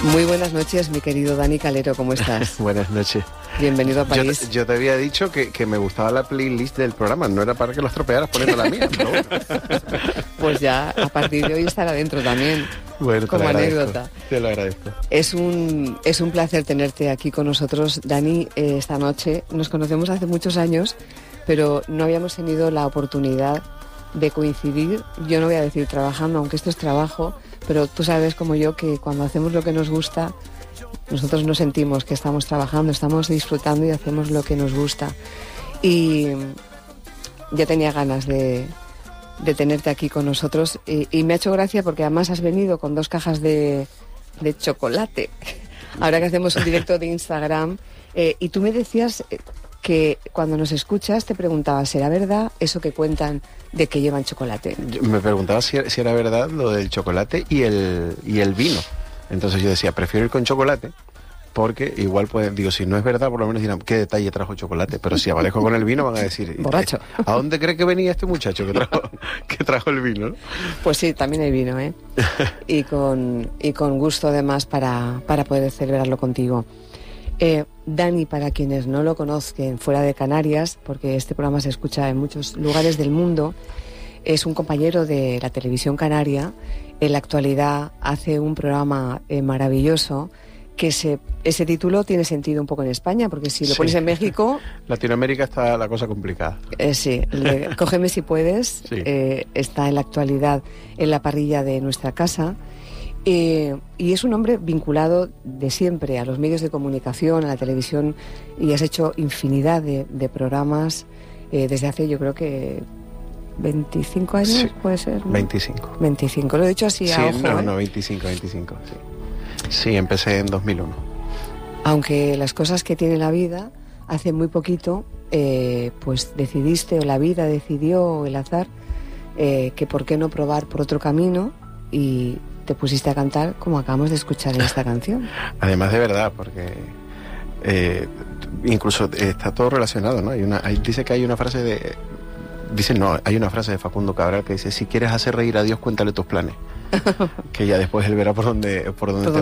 Muy buenas noches, mi querido Dani Calero, ¿cómo estás? Buenas noches. Bienvenido a París. Yo te había dicho que me gustaba la playlist del programa, no era para que lo estropearas poniendo la mía, pero bueno. Pues ya, a partir de hoy estará dentro también, Bueno, como anécdota. Te lo agradezco. Es un placer tenerte aquí con nosotros, Dani, esta noche. Nos conocemos hace muchos años, pero no habíamos tenido la oportunidad de coincidir. Yo no voy a decir trabajando, aunque esto es trabajo, pero tú sabes como yo que cuando hacemos lo que nos gusta, nosotros no sentimos que estamos trabajando, estamos disfrutando y hacemos lo que nos gusta. Y ya tenía ganas de tenerte aquí con nosotros y me ha hecho gracia porque además has venido con 2 cajas de chocolate. Ahora que hacemos un directo de Instagram y tú me decías que cuando nos escuchas te preguntabas, ¿será verdad eso que cuentan de que llevan chocolate? Me preguntaba si era verdad lo del chocolate y el vino. Entonces yo decía, prefiero ir con chocolate, porque igual digo, si no es verdad, por lo menos dirán, ¿qué detalle trajo chocolate? Pero si aparezco con el vino van a decir, borracho. ¿A dónde cree que venía este muchacho que trajo el vino? ¿No? Pues sí, también hay vino, ¿eh? y con gusto además para poder celebrarlo contigo. Dani, para quienes no lo conozcan fuera de Canarias, porque este programa se escucha en muchos lugares del mundo, es un compañero de la televisión canaria. En la actualidad hace un programa maravilloso que ese título tiene sentido un poco en España, porque si lo pones en México... Latinoamérica está la cosa complicada. Sí, Cógeme si puedes, sí. Está en la actualidad en la parrilla de nuestra casa. Y es un hombre vinculado de siempre a los medios de comunicación, a la televisión, y has hecho infinidad de programas desde hace, yo creo que 25 años, sí, puede ser, ¿no? 25, lo he dicho así a ojo. No, 25, sí. Sí, empecé en 2001. Aunque las cosas que tiene la vida, hace muy poquito, pues decidiste, o la vida decidió, o el azar, que por qué no probar por otro camino, y te pusiste a cantar como acabamos de escuchar en esta canción. Además de verdad, porque incluso está todo relacionado, ¿no? Dice que hay una frase de... hay una frase de Facundo Cabral que dice, si quieres hacer reír a Dios, cuéntale tus planes. Que ya después él verá por dónde te